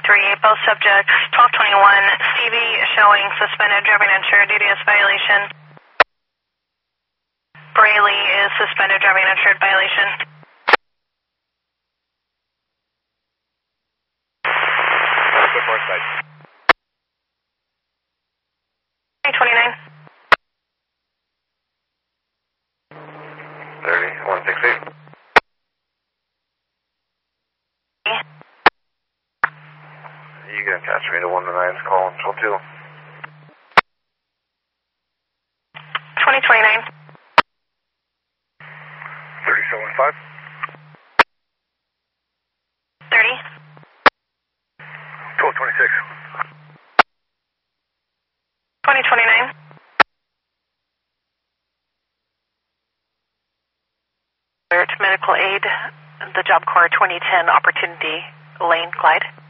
both subjects, 1221, Stevie showing suspended driving insured DDS violation. Braley is suspended driving insured violation. Good for site. 29. 3168. You can attach me to 1-9's call 12-2. 2029. 3715. 30. 1226. 2029. Alert medical aid, the Job Corps 2010 Opportunity Lane Glide.